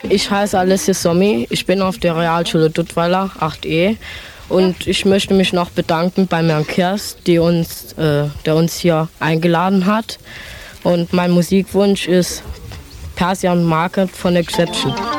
Ich heiße Alessia Sommi, ich bin auf der Realschule Duttweiler 8e und ich möchte mich noch bedanken bei Herrn Kerst, der uns hier eingeladen hat. Und mein Musikwunsch ist Persian Market von Exception.